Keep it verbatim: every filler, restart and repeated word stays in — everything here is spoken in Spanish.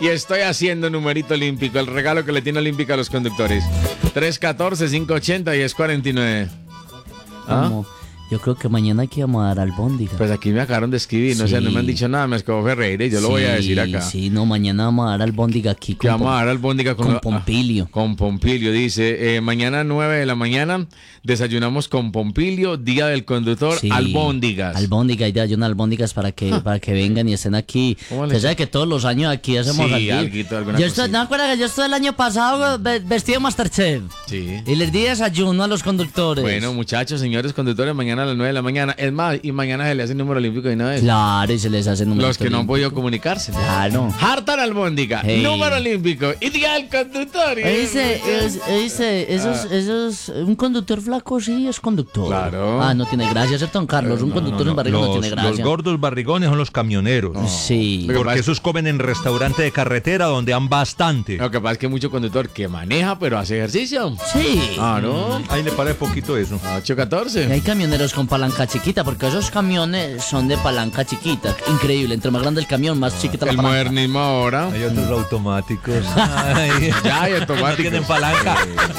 y estoy haciendo numerito olímpico, el regalo que le tiene Olímpica a los conductores. tres uno cuatro, cinco ocho cero, diez cuarenta y nueve. ¿Ah? Como, yo creo que mañana aquí vamos a dar albóndiga. Pues aquí me acabaron de escribir, no Sí. sé, no me han dicho nada, me escogió Ferreira y yo lo voy a decir acá. Sí, no, mañana vamos a dar albóndiga aquí Que con, vamos a Pom- dar albóndiga con, con lo- Pompilio. ah, con Pompilio, dice, eh, mañana nueve de la mañana desayunamos con Pompilio, día del conductor, Sí, albóndigas. Albóndiga, y de unas albóndigas para que, para que vengan y estén aquí. ¿Cómo le Usted dice? sabe que todos los años aquí hacemos Sí, aquí. alguito, alguna Yo estoy, cosita. ¿no me acuerdas que yo estuve el año pasado ve- vestido de Masterchef? Sí. Y les di desayuno a los conductores. Bueno, muchachos, señores conductores, mañana a las nueve de la mañana. Es más, y mañana se le hace el número olímpico de una vez. Claro, y se les hace número Los que no han olímpico. podido comunicarse. Claro. Hartar albóndiga, Hey. número olímpico y día del conductor. Dice, es- dice, esos, esos, un conductor flaco sí es conductor. Claro. Ah, no tiene gracia, ¿cierto, don Carlos? Un conductor en barriga no Los, tiene los gracia. gordos barrigones son los camioneros. Sí. Lo que pasa Porque es- esos comen en restaurante de carretera donde han bastante. Lo que pasa es que hay mucho conductor que maneja, pero hace ejercicio. Sí. Ah, ¿no? Ahí le parece poquito eso. A ocho Y catorce. hay camioneros con palanca chiquita, porque esos camiones son de palanca chiquita. Increíble, entre más grande el camión, más chiquita la El palanca. modernismo ahora. Hay otros automáticos. Ay. Ya hay No automáticos. tienen palanca.